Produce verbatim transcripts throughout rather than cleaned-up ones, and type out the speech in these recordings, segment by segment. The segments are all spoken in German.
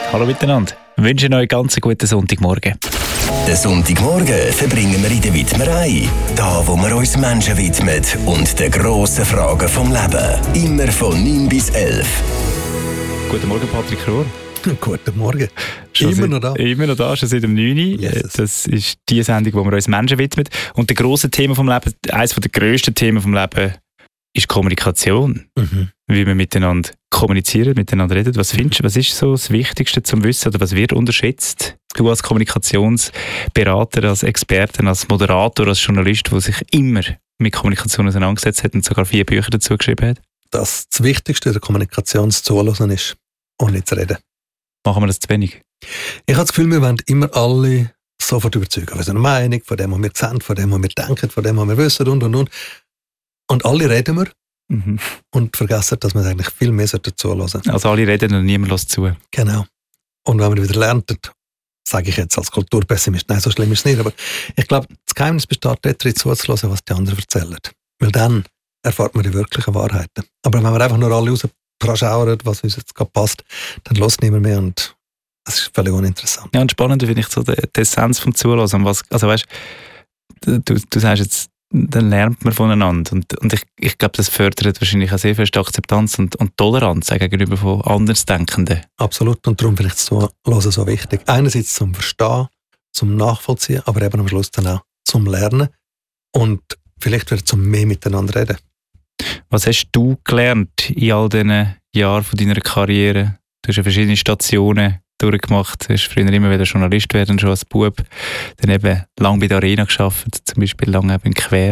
Hallo miteinander. Ich wünsche euch einen ganz guten Sonntagmorgen. Den Sonntagmorgen verbringen wir in der Widmerei. Da, wo wir uns Menschen widmen und den grossen Fragen vom Leben. Immer von neun bis elf. Guten Morgen, Patrick Rohr. Guten Morgen. Schon immer seit, noch da. Immer noch da, schon seit dem neun Uhr. Yes. Das ist die Sendung, wo wir uns Menschen widmen. Und das grosse Thema vom Leben, eines der grössten Themen vom Leben, ist Kommunikation. Mhm. Wie wir miteinander kommunizieren, miteinander reden. Was findest du, was ist so das Wichtigste zum Wissen oder was wird unterschätzt? Du als Kommunikationsberater, als Experte, als Moderator, als Journalist, der sich immer mit Kommunikation auseinandergesetzt hat und sogar vier Bücher dazu geschrieben hat? Dass das Wichtigste der Kommunikation das Zuhören ist und nicht zu reden. Machen wir das zu wenig? Ich habe das Gefühl, wir wollen immer alle sofort überzeugen. Wir sind eine Meinung von dem, was wir sehen, von dem, was wir denken, von dem, was wir wissen und und und. Und alle reden wir mhm. und vergessen, dass wir eigentlich viel mehr zuhören sollten. Also alle reden und niemand lässt zu. Genau. Und wenn man wieder lernt, sage ich jetzt als Kulturpessimist, nein, so schlimm ist es nicht, aber ich glaube, das Geheimnis besteht darin, zuzuhören, was die anderen erzählen. Weil dann erfahrt man die wirklichen Wahrheiten. Aber wenn wir einfach nur alle rauspraschauern, was uns jetzt gerade passt, dann hört niemand mehr und das ist völlig uninteressant. Ja, und spannend finde ich so die, die Essenz vom Zuhören. Was, also weißt, du, du sagst jetzt, dann lernt man voneinander. Und, und ich, ich glaube, das fördert wahrscheinlich auch sehr viel Akzeptanz und, und Toleranz gegenüber von Andersdenkenden. Absolut. Und darum finde ich das Zuhören so wichtig. Einerseits zum Verstehen, zum Nachvollziehen, aber eben am Schluss dann auch zum Lernen und vielleicht wieder zum mehr miteinander reden. Was hast du gelernt in all diesen Jahren von deiner Karriere? Du hast ja verschiedene Stationen durchgemacht. Du hast früher immer wieder Journalist werden, schon als Bub. Dann eben lange bei der Arena gearbeitet, zum Beispiel lange eben in Quer.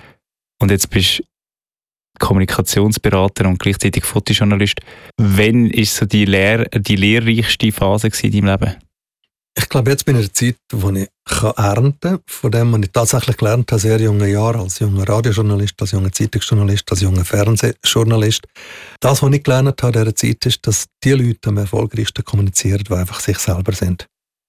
Und jetzt bist du Kommunikationsberater und gleichzeitig Fotojournalist. Wann war so die, Lehr- die lehrreichste Phase in deinem Leben? Ich glaube, jetzt bin ich in der Zeit, wo ich ernten kann, von dem, was ich tatsächlich gelernt habe, sehr jungen Jahren, als junger Radiojournalist, als junger Zeitungsjournalist, als junger Fernsehjournalist. Das, was ich gelernt habe in dieser Zeit, ist, dass die Leute am erfolgreichsten kommunizieren, die einfach sich selber sind.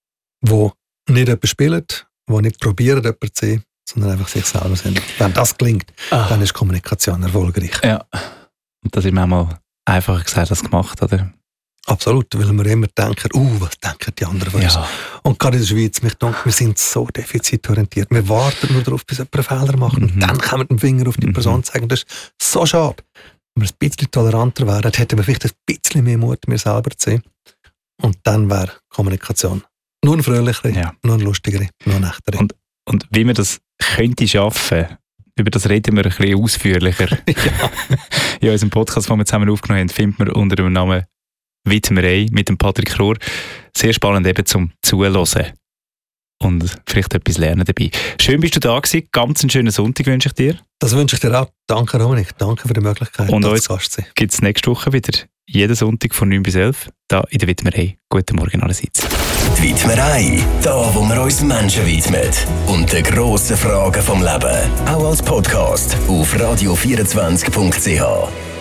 Die nicht etwas spielen, die nicht probieren, jemanden zu sein, sondern einfach sich selber sind. Wenn das gelingt, ah. dann ist Kommunikation erfolgreich. Ja, und das ist manchmal einfacher gesagt als gemacht, oder? Absolut, weil wir immer denken, uh, was denken die anderen von uns? Ja. Und gerade in der Schweiz, mich denke, wir sind so defizitorientiert. Wir warten nur darauf, bis jemand einen Fehler macht. Mhm. Und dann können wir den Finger auf die Person zeigen. Das ist so schade. Wenn wir ein bisschen toleranter wären, hätten wir vielleicht ein bisschen mehr Mut, mir selber zu sein. Und dann wäre Kommunikation nur eine fröhlichere, ja. nur eine lustigere, nur eine echtere. Und, und wie man das könnte schaffen, über das reden wir ein bisschen ausführlicher. Ja. In unserem Podcast, den wir zusammen aufgenommen haben, findet man unter dem Namen Widmerei mit dem Patrick Rohr. Sehr spannend eben zum Zuhören und vielleicht etwas lernen dabei. Schön bist du da gewesen. Ganz einen schönen Sonntag wünsche ich dir. Das wünsche ich dir auch. Danke, Dominik. Danke für die Möglichkeit, und uns Gast zu sein. Gibt es nächste Woche wieder jeden Sonntag von neun bis elf da in der Widmerei. Guten Morgen allerseits. Die Widmerei, da wo wir uns Menschen widmen und den grossen Fragen vom Leben. Auch als Podcast auf radio vierundzwanzig punkt c h.